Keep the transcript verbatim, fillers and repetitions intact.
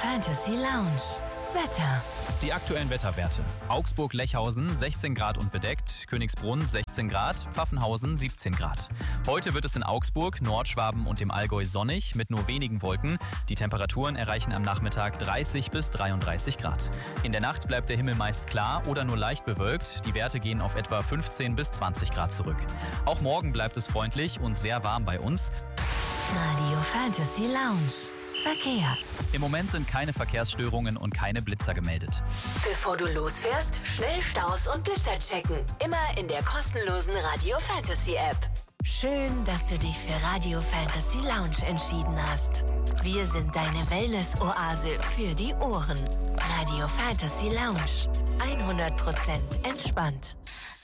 Fantasy Lounge. Wetter. Die aktuellen Wetterwerte. Augsburg-Lechhausen sechzehn Grad und bedeckt, Königsbrunn sechzehn Grad, Pfaffenhausen siebzehn Grad. Heute wird es in Augsburg, Nordschwaben und dem Allgäu sonnig mit nur wenigen Wolken. Die Temperaturen erreichen am Nachmittag dreißig bis dreiunddreißig Grad. In der Nacht bleibt der Himmel meist klar oder nur leicht bewölkt. Die Werte gehen auf etwa fünfzehn bis zwanzig Grad zurück. Auch morgen bleibt es freundlich und sehr warm bei uns. Radio Fantasy Lounge. Verkehr. Im Moment sind keine Verkehrsstörungen und keine Blitzer gemeldet. Bevor du losfährst, schnell Staus und Blitzer checken. Immer in der kostenlosen Radio Fantasy App. Schön, dass du dich für Radio Fantasy Lounge entschieden hast. Wir sind deine Wellness-Oase für die Ohren. Radio Fantasy Lounge. hundert Prozent entspannt.